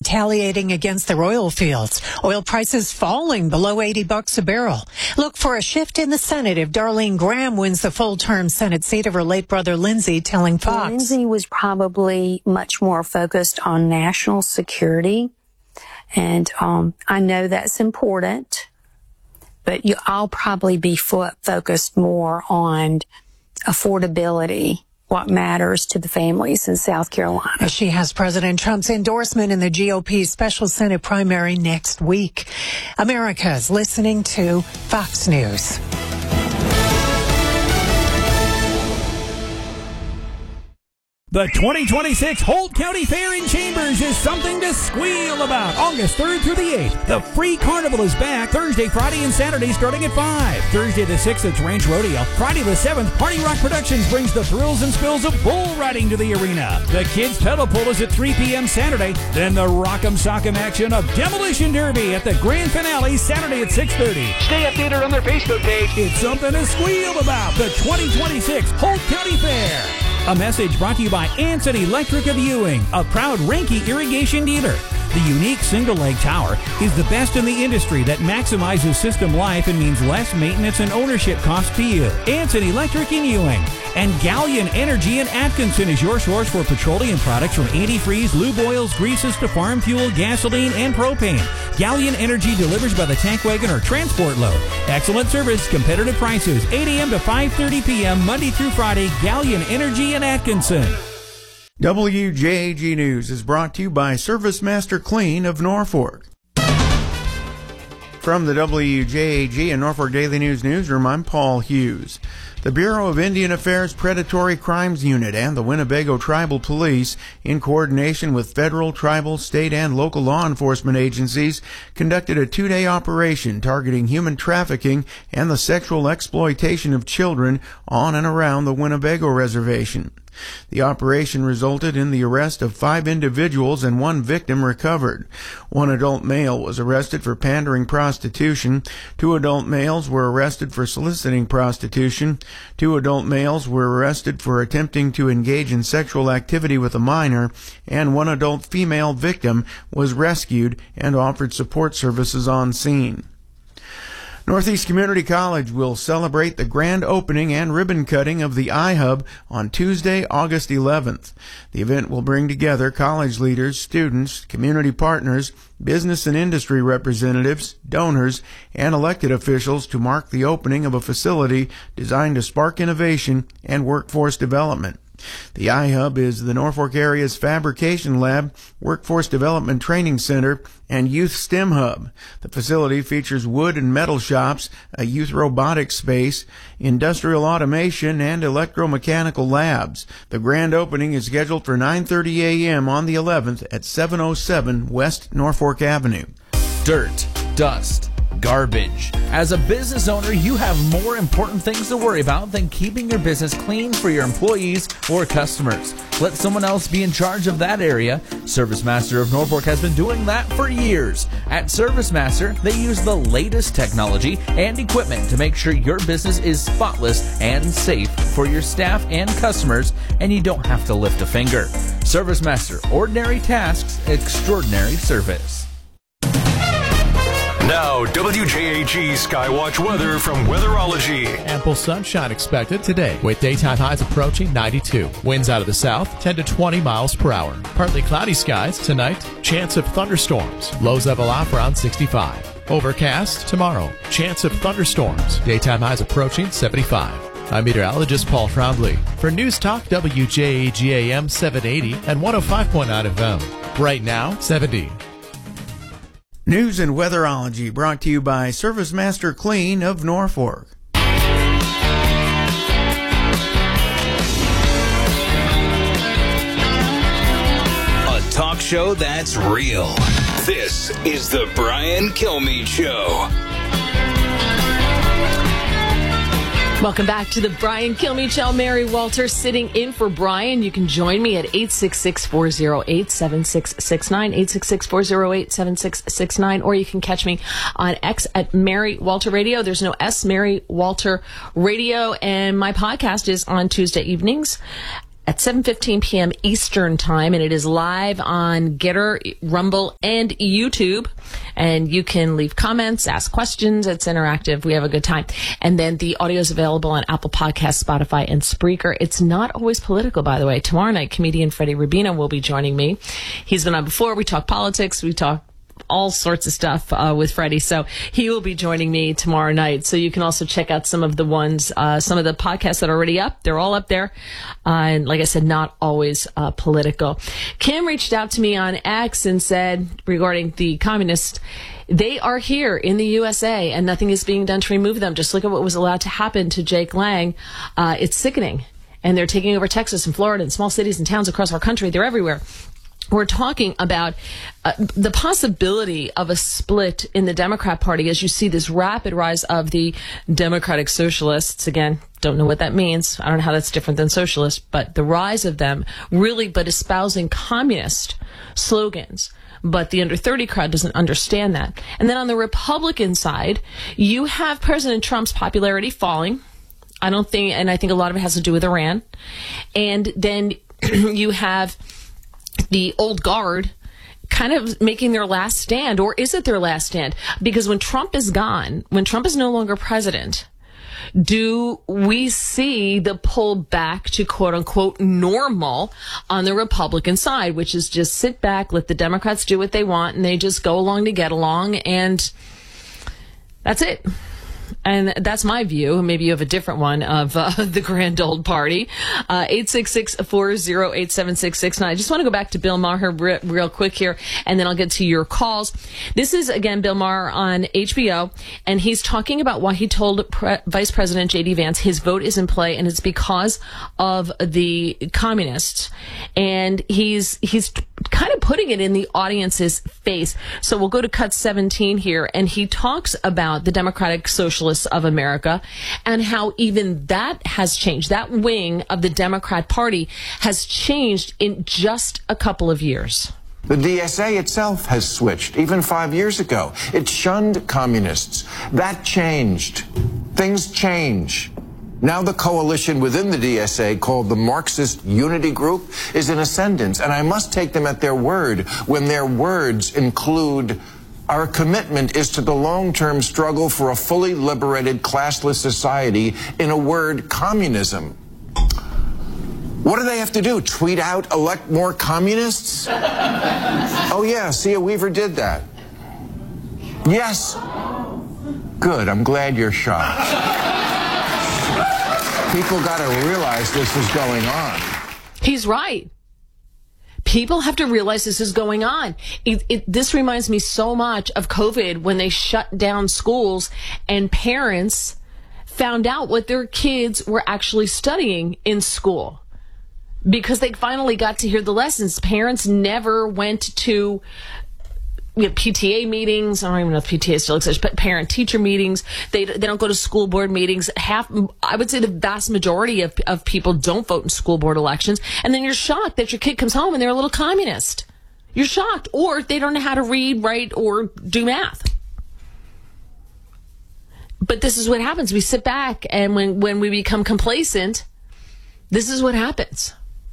retaliating against the oil fields. Oil prices falling below $80 a barrel. Look for a shift in the Senate if Darlene Graham wins the full-term Senate seat of her late brother Lindsey, telling Fox. Lindsey was probably much more focused on national security. And I know that's important, but I'll probably be focused more on affordability, what matters to the families in South Carolina. She has President Trump's endorsement in the GOP's special Senate primary next week. America's listening to Fox News. The 2026 Holt County Fair in Chambers is something to squeal about. August 3rd through the 8th. The free carnival is back Thursday, Friday, and Saturday starting at 5. Thursday the 6th, it's Ranch Rodeo. Friday the 7th, Party Rock Productions brings the thrills and spills of bull riding to the arena. The Kids Pedal Pull is at 3 p.m. Saturday. Then the Rock'em Sock'em action of Demolition Derby at the grand finale Saturday at 6:30. Stay updated on their Facebook page. It's something to squeal about. The 2026 Holt County Fair. A message brought to you by Anson Electric of Ewing, a proud Ranke irrigation dealer. The unique single-leg tower is the best in the industry that maximizes system life and means less maintenance and ownership costs to you. Anson Electric in Ewing. And Galleon Energy in Atkinson is your source for petroleum products from antifreeze, lube oils, greases to farm fuel, gasoline, and propane. Galleon Energy delivers by the tank wagon or transport load. Excellent service, competitive prices, 8 a.m. to 5:30 p.m. Monday through Friday. Galleon Energy in Atkinson. WJAG News is brought to you by Service Master Clean of Norfolk. From the WJAG and Norfolk Daily News newsroom, I'm Paul Hughes. The Bureau of Indian Affairs Predatory Crimes Unit and the Winnebago Tribal Police, in coordination with federal, tribal, state, and local law enforcement agencies, conducted a 2-day operation targeting human trafficking and the sexual exploitation of children on and around the Winnebago Reservation. The operation resulted in the arrest of 5 individuals and 1 victim recovered. 1 adult male was arrested for pandering prostitution. 2 adult males were arrested for soliciting prostitution. 2 adult males were arrested for attempting to engage in sexual activity with a minor, and 1 adult female victim was rescued and offered support services on scene. Northeast Community College will celebrate the grand opening and ribbon cutting of the iHub on Tuesday, August 11th. The event will bring together college leaders, students, community partners, business and industry representatives, donors, and elected officials to mark the opening of a facility designed to spark innovation and workforce development. The iHub is the Norfolk area's fabrication lab, workforce development training center, and youth STEM hub. The facility features wood and metal shops, a youth robotics space, industrial automation, and electromechanical labs. The grand opening is scheduled for 9:30 a.m. on the 11th at 707 West Norfolk Avenue. Dirt, dust, garbage. As a business owner, you have more important things to worry about than keeping your business clean for your employees or customers. Let someone else be in charge of that area. Service Master of Norfolk has been doing that for years. At Service Master, they use the latest technology and equipment to make sure your business is spotless and safe for your staff and customers, and you don't have to lift a finger. Service Master, ordinary tasks, extraordinary service. Now, WJAG Skywatch weather from Weatherology. Ample sunshine expected today with daytime highs approaching 92. Winds out of the south 10 to 20 miles per hour. Partly cloudy skies tonight. Chance of thunderstorms. Lows level off around 65. Overcast tomorrow. Chance of thunderstorms. Daytime highs approaching 75. I'm meteorologist Paul Trombley for News Talk WJAG AM 780 and 105.9 FM. Right now, 70. News and Weatherology brought to you by Service Master Clean of Norfolk. A talk show that's real. This is the Brian Kilmeade Show. Welcome back to the Brian Kilmeade Show. Mary Walter sitting in for Brian. You can join me at 866-408-7669, 866-408-7669, or you can catch me on X at Mary Walter Radio. There's no S, Mary Walter Radio, and my podcast is on Tuesday evenings at 7:15 p.m. Eastern Time, and it is live on Getter, Rumble, and YouTube. And you can leave comments, ask questions. It's interactive. We have a good time. And then the audio is available on Apple Podcasts, Spotify, and Spreaker. It's not always political, by the way. Tomorrow night, comedian Freddie Rubino will be joining me. He's been on before. We talk politics. We talk all sorts of stuff with Freddie. So he will be joining me tomorrow night. So you can also check out some of the ones, some of the podcasts that are already up. They're all up there. And like I said, not always political. Kim reached out to me on X and said, regarding the communists, they are here in the USA and nothing is being done to remove them. Just look at what was allowed to happen to Jake Lang. It's sickening. And they're taking over Texas and Florida and small cities and towns across our country. They're everywhere. We're talking about the possibility of a split in the Democrat Party as you see this rapid rise of the Democratic Socialists. Again, don't know what that means. I don't know how that's different than socialist, but the rise of them really, but espousing communist slogans. But the under 30 crowd doesn't understand that. And then on the Republican side, you have President Trump's popularity falling. I think a lot of it has to do with Iran. And then you have the old guard kind of making their last stand, or is it their last stand? Because when Trump is gone, when Trump is no longer president, do we see the pull back to quote unquote normal on the Republican side, which is just sit back, let the Democrats do what they want, and they just go along to get along, and that's it. And that's my view. Maybe you have a different one of the grand old party. 866-408-7669. I just want to go back to Bill Maher real quick here, and then I'll get to your calls. This is, again, Bill Maher on HBO, and he's talking about why he told Vice President J.D. Vance his vote is in play, and it's because of the communists. And he's kind of putting it in the audience's face. So we'll go to cut 17 here, and he talks about the Democratic Socialists of America and how even that has changed. That wing of the Democrat Party has changed in just a couple of years. The DSA itself has switched, even 5 years ago. It shunned communists. That changed. Things change. Now the coalition within the DSA, called the Marxist Unity Group, is in ascendance, and I must take them at their word when their words include, our commitment is to the long-term struggle for a fully liberated, classless society, in a word, communism. What do they have to do? Tweet out, elect more communists? Oh yeah, Sia Weaver did that. Yes. Good, I'm glad you're shocked. People got to realize this is going on. He's right. People have to realize this is going on. This reminds me so much of COVID when they shut down schools and parents found out what their kids were actually studying in school because they finally got to hear the lessons. Parents never went to PTA meetings. I don't even know if PTA still exists, but parent-teacher meetings. They don't go to school board meetings. I would say the vast majority of people don't vote in school board elections. And then you're shocked that your kid comes home and they're a little communist. You're shocked. Or they don't know how to read, write, or do math. But this is what happens. We sit back, and when we become complacent, this is what happens.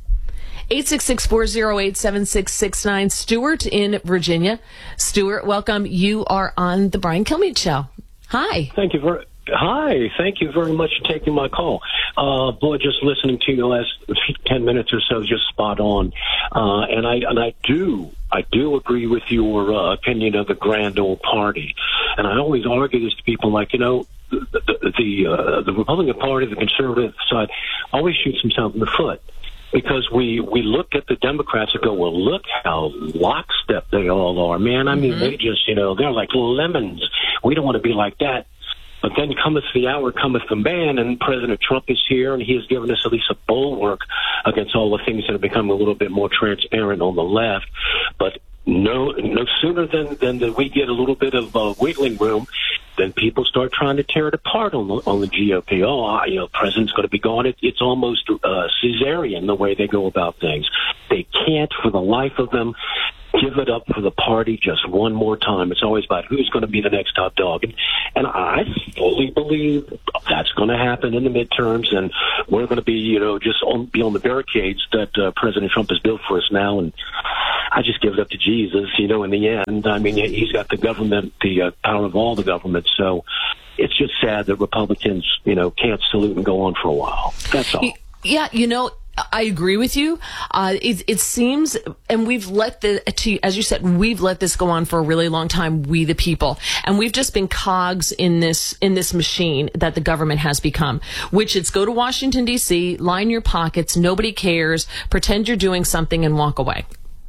866-408-7669. Stuart in Virginia. Stuart, welcome. You are on the Brian Kilmeade Show. Hi. Thank you very much for taking my call. Boy, just listening to you the last 10 minutes or so, just spot on. And I do agree with your opinion of the grand old party. And I always argue this to people, like, the Republican Party, the conservative side, always shoots themselves in the foot. Because we look at the Democrats and go, well, look how lockstep they all are, man. I mean, they just, they're like lemons. We don't want to be like that. But then cometh the hour, cometh the man, and President Trump is here, and he has given us at least a bulwark against all the things that have become a little bit more transparent on the left. But no sooner than we get a little bit of wiggling room, then people start trying to tear it apart on the GOP. President's going to be gone. It's almost Caesarian the way they go about things. They can't, for the life of them, give it up for the party just one more time. It's always about who's going to be the next top dog. And I fully believe that's going to happen in the midterms, and we're going to be, be on the barricades that President Trump has built for us now. And I just give it up to Jesus, in the end. I mean, he's got the government, the power of all the government. So it's just sad that Republicans, can't salute and go on for a while. That's all. Yeah, I agree with you. It seems, and we've let as you said, we've let this go on for a really long time, we the people. And we've just been cogs in this machine that the government has become, which it's go to Washington, D.C., line your pockets, nobody cares, pretend you're doing something and walk away.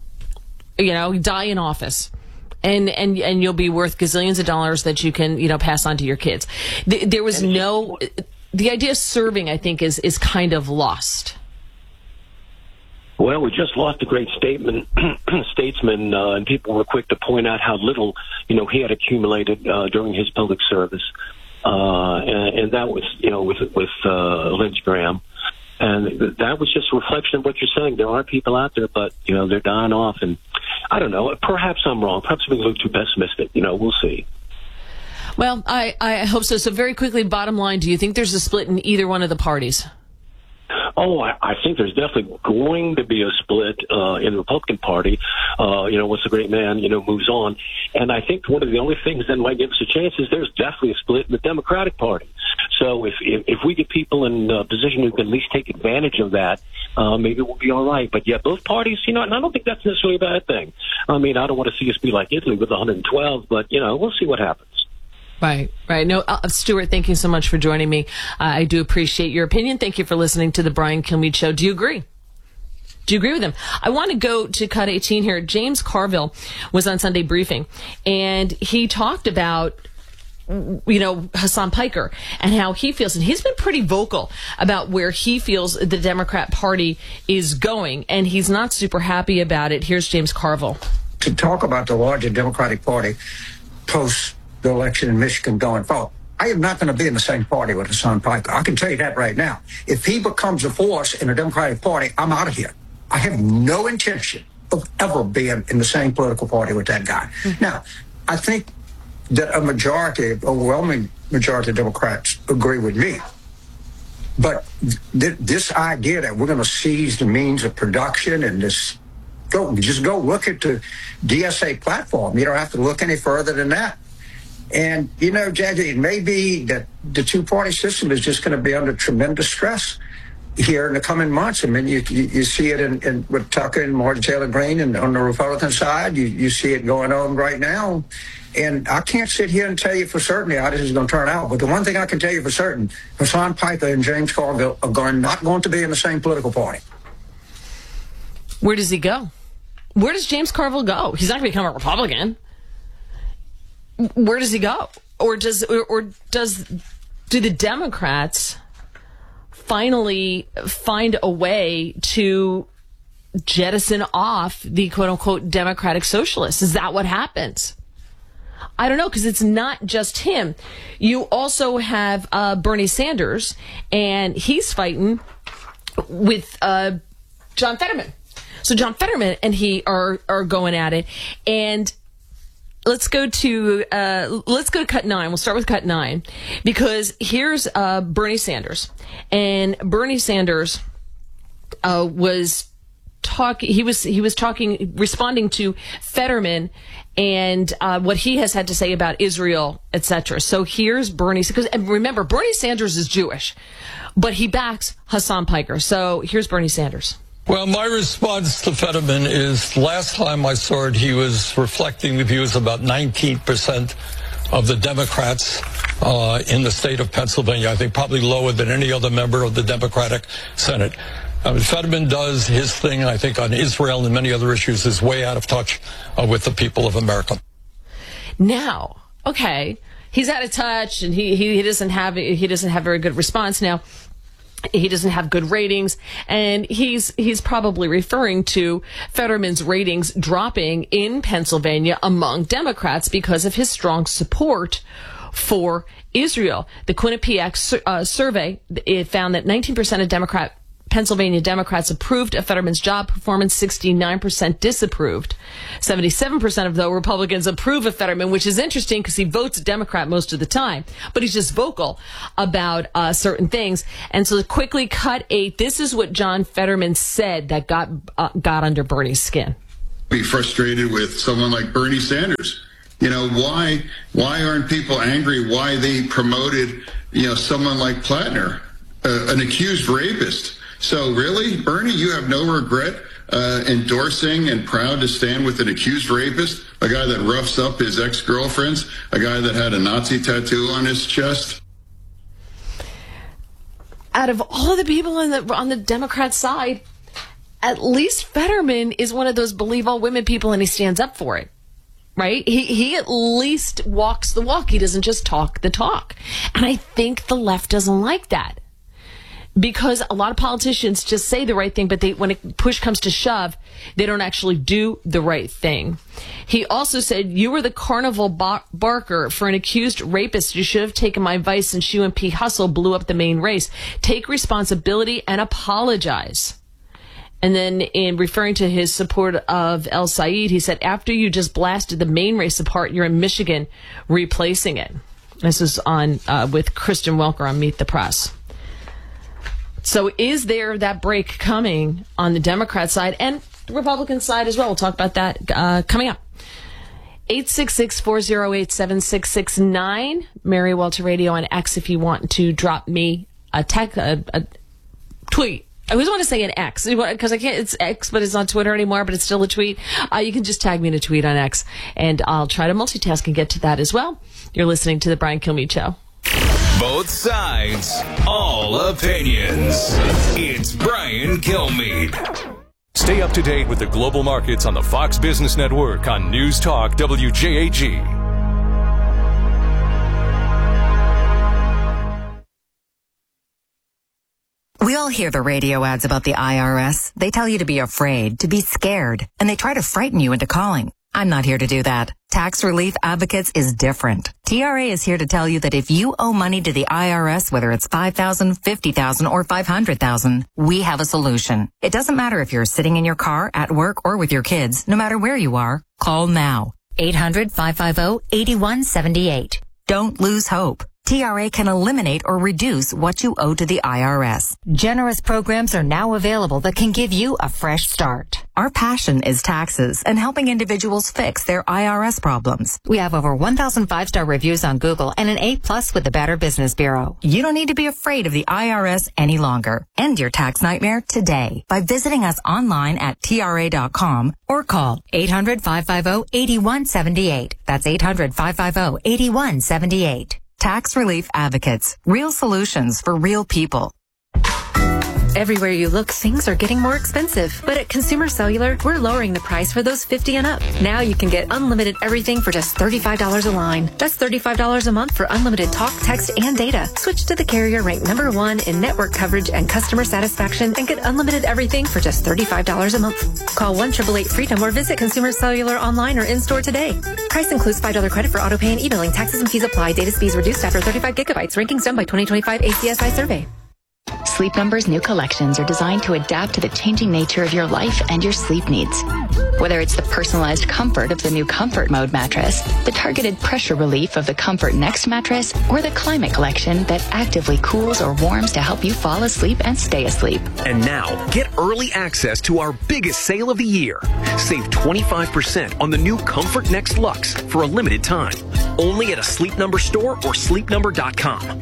Die in office. And you'll be worth gazillions of dollars that you can, pass on to your kids. There was the idea of serving, I think, is kind of lost. Well, we just lost a great statesman, and people were quick to point out how little, he had accumulated during his public service, and that was, with Lindsey Graham, and that was just a reflection of what you're saying. There are people out there, but they're dying off, and I don't know. Perhaps I'm wrong. Perhaps I'm being a little too pessimistic. We'll see. Well, I hope so. So very quickly, bottom line, do you think there's a split in either one of the parties? Oh, I think there's definitely going to be a split in the Republican Party, once the great man, moves on. And I think one of the only things that might give us a chance is there's definitely a split in the Democratic Party. So if we get people in a position who can at least take advantage of that, maybe we'll be all right. But yeah, both parties, and I don't think that's necessarily a bad thing. I mean, I don't want to see us be like Italy with 112, but, we'll see what happens. Right. No, Stuart, thank you so much for joining me. I do appreciate your opinion. Thank you for listening to the Brian Kilmeade Show. Do you agree? Do you agree with him? I want to go to cut 18 here. James Carville was on Sunday Briefing, and he talked about Hassan Piker and how he feels, and he's been pretty vocal about where he feels the Democrat Party is going, and he's not super happy about it. Here's James Carville. To talk about the larger Democratic Party post the election in Michigan going forward, I am not going to be in the same party with Hassan Piker. I can tell you that right now. If he becomes a force in the Democratic Party, I'm out of here. I have no intention of ever being in the same political party with that guy. Mm-hmm. Now, I think that overwhelming majority of Democrats agree with me. But this idea that we're going to seize the means of production and just go look at the DSA platform. You don't have to look any further than that. And, Jackie, it may be that the two-party system is just going to be under tremendous stress here in the coming months. I mean, you see it with Tucker and Martin Taylor Greene, and on the Republican side, you see it going on right now. And I can't sit here and tell you for certain how this is going to turn out. But the one thing I can tell you for certain, Hassan Piker and James Carville are not going to be in the same political party. Where does he go? Where does James Carville go? He's not going to become a Republican. Where does he go? Or do the Democrats finally find a way to jettison off the quote-unquote Democratic Socialists? Is that what happens? I don't know, because it's not just him. You also have Bernie Sanders, and he's fighting with John Fetterman. So John Fetterman and he are going at it, and let's go to cut 9. We'll start with cut 9, because here's Bernie Sanders, and Bernie Sanders was talking. He was talking, responding to Fetterman and what he has had to say about Israel, etc. So here's Bernie, because remember, Bernie Sanders is Jewish, but he backs Hassan Piker. So here's Bernie Sanders. Well, my response to Fetterman is, last time I saw it, he was reflecting the views of about 19% of the Democrats in the state of Pennsylvania. I think probably lower than any other member of the Democratic Senate. Fetterman does his thing, I think, on Israel and many other issues, is way out of touch with the people of America. Now, okay, he's out of touch, and he doesn't have very good response now. He doesn't have good ratings, and he's probably referring to Fetterman's ratings dropping in Pennsylvania among Democrats because of his strong support for Israel. The Quinnipiac survey, it found that 19% of Pennsylvania Democrats approved of Fetterman's job performance, 69% disapproved. 77% of the Republicans approve of Fetterman, which is interesting because he votes Democrat most of the time, but he's just vocal about certain things. And so quickly cut 8. This is what John Fetterman said that got under Bernie's skin. Be frustrated with someone like Bernie Sanders. You know, why aren't people angry? Why they promoted, someone like Plattner, an accused rapist? So really, Bernie, you have no regret endorsing and proud to stand with an accused rapist, a guy that roughs up his ex-girlfriends, a guy that had a Nazi tattoo on his chest? Out of all the people on the Democrat side, at least Fetterman is one of those believe all women people, and he stands up for it. Right? He at least walks the walk. He doesn't just talk the talk. And I think the left doesn't like that. Because a lot of politicians just say the right thing, but when push comes to shove, they don't actually do the right thing. He also said, "You were the carnival barker for an accused rapist. You should have taken my advice since you and P. Hustle blew up the main race. Take responsibility and apologize." And then in referring to his support of El Said, he said, "After you just blasted the main race apart, you're in Michigan replacing it." This is on with Kristen Welker on Meet the Press. So is there that break coming on the Democrat side and the Republican side as well? We'll talk about that coming up. 866-408-7669. Mary Walter Radio on X if you want to drop me a tweet. I always want to say an X because I can't. It's X, but it's not Twitter anymore. But it's still a tweet. You can just tag me in a tweet on X, and I'll try to multitask and get to that as well. You're listening to the Brian Kilmeade Show. Both sides, all opinions. It's Brian Kilmeade. Stay up to date with the global markets on the Fox Business Network on News Talk WJAG. We all hear the radio ads about the IRS. They tell you to be afraid, to be scared, and they try to frighten you into calling. I'm not here to do that. Tax Relief Advocates is different. TRA is here to tell you that if you owe money to the IRS, whether it's $5,000, $50,000, or $500,000, we have a solution. It doesn't matter if you're sitting in your car, at work, or with your kids. No matter where you are, call now. 800-550-8178. Don't lose hope. TRA can eliminate or reduce what you owe to the IRS. Generous programs are now available that can give you a fresh start. Our passion is taxes and helping individuals fix their IRS problems. We have over 1,000 5-star reviews on Google and an A+ with the Better Business Bureau. You don't need to be afraid of the IRS any longer. End your tax nightmare today by visiting us online at TRA.com or call 800-550-8178. That's 800-550-8178. Tax Relief Advocates. Real solutions for real people. Everywhere you look, things are getting more expensive. But at Consumer Cellular, we're lowering the price for those 50 and up. Now you can get unlimited everything for just $35 a line. That's $35 a month for unlimited talk, text, and data. Switch to the carrier ranked #1 in network coverage and customer satisfaction and get unlimited everything for just $35 a month. Call 1-888-FREEDOM or visit Consumer Cellular online or in-store today. Price includes $5 credit for auto pay and e-billing. Taxes and fees apply. Data speeds reduced after 35 gigabytes. Rankings done by 2025 ACSI survey. Sleep Number's new collections are designed to adapt to the changing nature of your life and your sleep needs. Whether it's the personalized comfort of the new Comfort Mode mattress, the targeted pressure relief of the Comfort Next mattress, or the Climate Collection that actively cools or warms to help you fall asleep and stay asleep. And now, get early access to our biggest sale of the year. Save 25% on the new Comfort Next Luxe for a limited time. Only at a Sleep Number store or sleepnumber.com.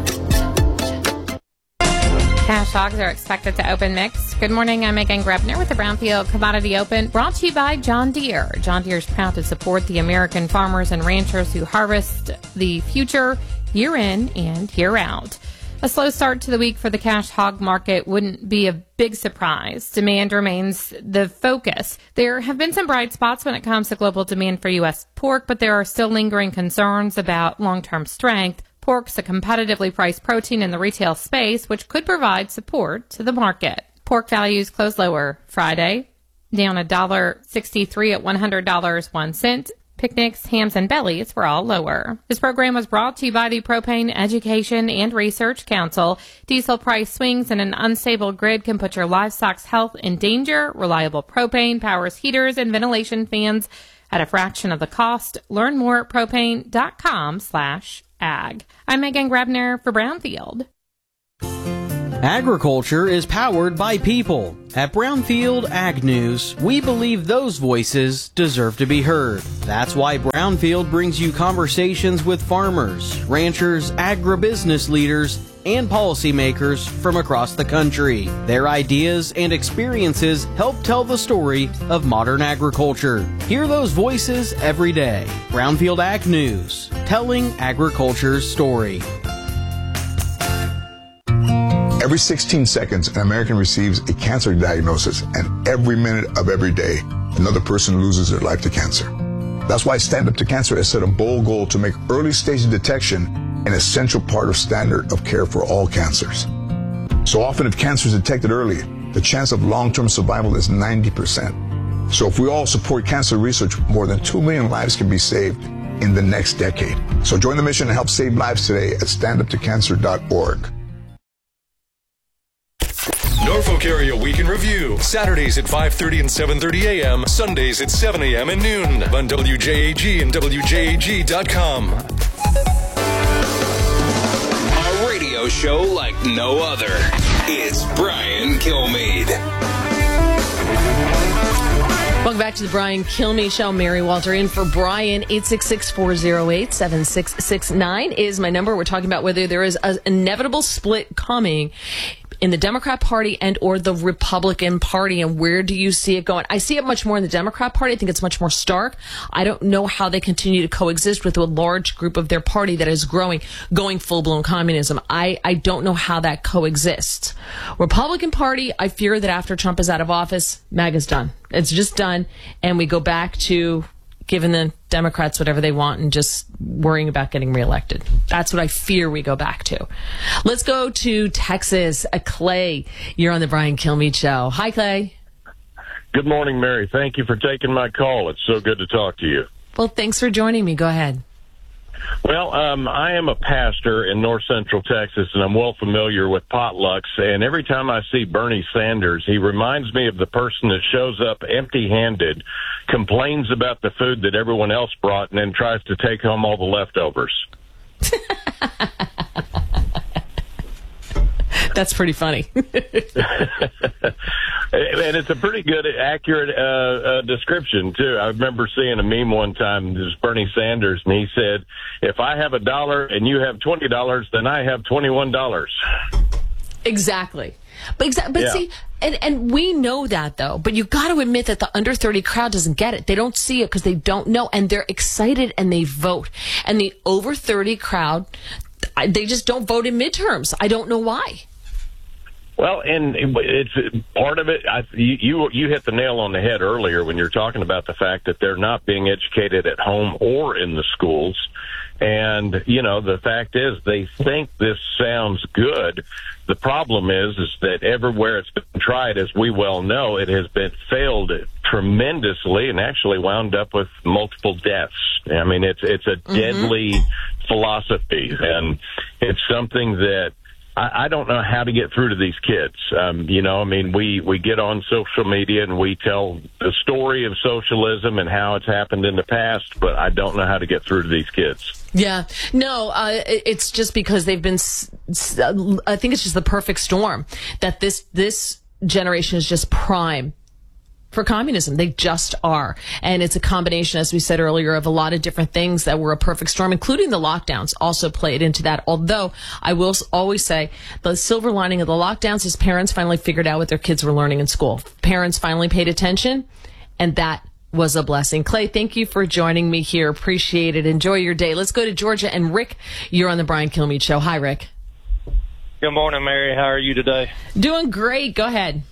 Cash hogs are expected to open mixed. Good morning, I'm Megan Grebner with the Brownfield Commodity Open, brought to you by John Deere. John Deere is proud to support the American farmers and ranchers who harvest the future year in and year out. A slow start to the week for the cash hog market wouldn't be a big surprise. Demand remains the focus. There have been some bright spots when it comes to global demand for U.S. pork, but there are still lingering concerns about long-term strength. Pork's a competitively priced protein in the retail space, which could provide support to the market. Pork values closed lower Friday, down $1.63 at $100.01. Picnics, hams, and bellies were all lower. This program was brought to you by the Propane Education and Research Council. Diesel price swings and an unstable grid can put your livestock's health in danger. Reliable propane powers heaters and ventilation fans at a fraction of the cost. Learn more at propane.com/ag. I'm Megan Grebner for Brownfield. Agriculture is powered by people. At Brownfield Ag News, we believe those voices deserve to be heard. That's why Brownfield brings you conversations with farmers, ranchers, agribusiness leaders, and policymakers from across the country. Their ideas and experiences help tell the story of modern agriculture. Hear those voices every day. Brownfield Ag News, telling agriculture's story. Every 16 seconds, an American receives a cancer diagnosis, and every minute of every day, another person loses their life to cancer. That's why Stand Up to Cancer has set a bold goal to make early stage detection an essential part of standard of care for all cancers. So often, if cancer is detected early, the chance of long-term survival is 90%. So if we all support cancer research, more than 2 million lives can be saved in the next decade. So join the mission and help save lives today at standuptocancer.org. Norfolk Area Week in Review. Saturdays at 5:30 and 7:30 a.m. Sundays at 7 a.m. and noon on WJAG and WJAG.com. A radio show like no other. It's Brian Kilmeade. Welcome back to the Brian Kilmeade Show. Mary Walter in for Brian. 866-408-7669 is my number. We're talking about whether there is an inevitable split coming in the Democrat Party and or the Republican Party, and where do you see it going? I see it much more in the Democrat Party. I think it's much more stark. I don't know how they continue to coexist with a large group of their party that is going full-blown communism. I don't know how that coexists. Republican Party, I fear that after Trump is out of office, MAGA's done. It's just done, and we go back to giving the Democrats whatever they want and just worrying about getting reelected. That's what I fear we go back to. Let's go to Texas. Clay, you're on the Brian Kilmeade Show. Hi, Clay. Good morning, Mary. Thank you for taking my call. It's so good to talk to you. Well, thanks for joining me. Go ahead. Well, I am a pastor in north central Texas, and I'm well familiar with potlucks. And every time I see Bernie Sanders, he reminds me of the person that shows up empty-handed, complains about the food that everyone else brought, and then tries to take home all the leftovers. That's pretty funny. And it's a pretty good, accurate description, too. I remember seeing a meme one time. It was Bernie Sanders, and he said, if I have $1 and you have $20, then I have $21. Exactly. But yeah. See, and we know that, though. But you got to admit that the under 30 crowd doesn't get it. They don't see it because they don't know, and they're excited and they vote. And the over 30 crowd, they just don't vote in midterms. I don't know why. Well, and it's part of it. You hit the nail on the head earlier when you're talking about the fact that they're not being educated at home or in the schools. And, you know, the fact is they think this sounds good. The problem is that everywhere it's been tried, as we well know, it has been failed tremendously and actually wound up with multiple deaths. I mean, it's a deadly philosophy, and it's something that I don't know how to get through to these kids. You know, I mean, we get on social media and we tell the story of socialism and how it's happened in the past, but I don't know how to get through to these kids. Yeah. No, it's just because they've been, I think it's just the perfect storm that this generation is just prime for communism. They just are. And it's a combination, as we said earlier, of a lot of different things that were a perfect storm, including the lockdowns also played into that. Although I will always say the silver lining of the lockdowns is parents finally figured out what their kids were learning in school. Parents finally paid attention, and that was a blessing. Clay, thank you for joining me here. Appreciate it. Enjoy your day. Let's go to Georgia. And Rick, you're on the Brian Kilmeade Show. Hi, Rick. Good morning, Mary. How are you today? Doing great. Go ahead.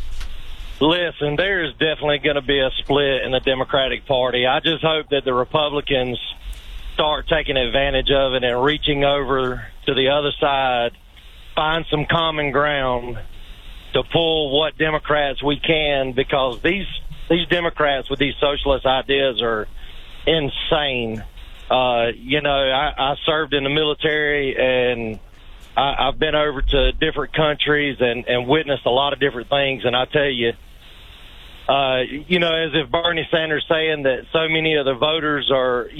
Listen, there's definitely going to be a split in the Democratic Party. I just hope that the Republicans start taking advantage of it and reaching over to the other side, find some common ground to pull what Democrats we can, because these Democrats with these socialist ideas are insane. I served in the military, and I've been over to different countries and witnessed a lot of different things. And I tell you, as if Bernie Sanders saying that so many of the voters are,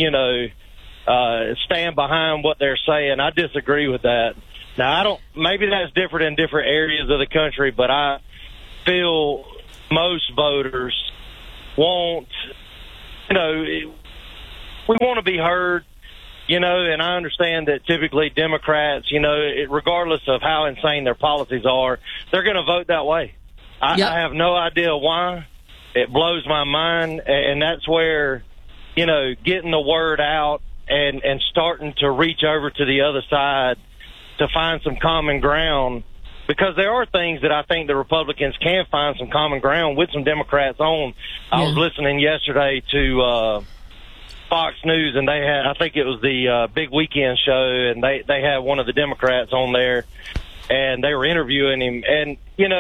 stand behind what they're saying. I disagree with that. Now, maybe that's different in different areas of the country, but I feel most voters want, we want to be heard, and I understand that typically Democrats, regardless of how insane their policies are, they're going to vote that way. I have no idea why. It blows my mind, and that's where, getting the word out and starting to reach over to the other side to find some common ground, because there are things that I think the Republicans can find some common ground with some Democrats on. I was listening yesterday to Fox News, and they had, I think it was the Big Weekend show, and they had one of the Democrats on there, and they were interviewing him, and,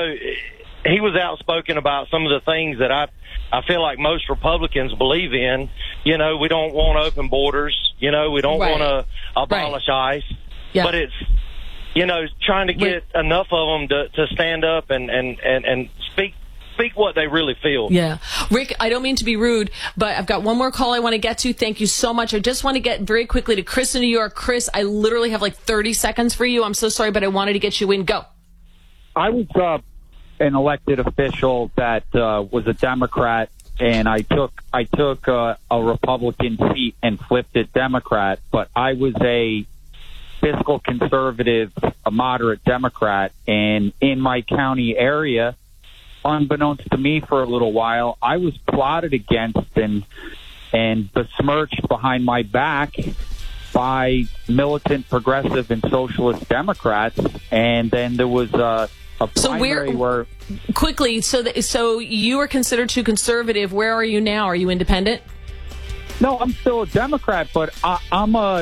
he was outspoken about some of the things that I feel like most Republicans believe in. We don't want open borders. We don't want to abolish ICE. Yeah. But it's, trying to get enough of them to stand up and speak what they really feel. Yeah. Rick, I don't mean to be rude, but I've got one more call I want to get to. Thank you so much. I just want to get very quickly to Chris in New York. Chris, I literally have like 30 seconds for you. I'm so sorry, but I wanted to get you in. Go. I was an elected official that was a Democrat, and I took a Republican seat and flipped it Democrat, but I was a fiscal conservative, a moderate Democrat, and in my county area, unbeknownst to me for a little while, I was plotted against and besmirched behind my back by militant progressive and socialist Democrats, and then there was a primary where quickly. So you were considered too conservative. Where are you now? Are you independent? No, I'm still a Democrat, but I am a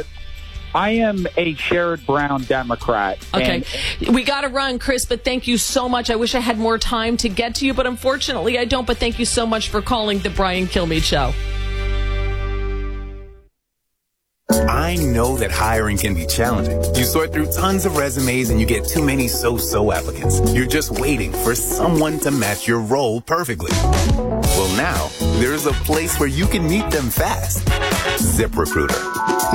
Sherrod Brown Democrat. Okay. We got to run, Chris, but thank you so much. I wish I had more time to get to you, but unfortunately I don't. But thank you so much for calling the Brian Kilmeade Show. I know that hiring can be challenging. You sort through tons of resumes and you get too many so-so applicants. You're just waiting for someone to match your role perfectly. Well, now, there's a place where you can meet them fast. ZipRecruiter.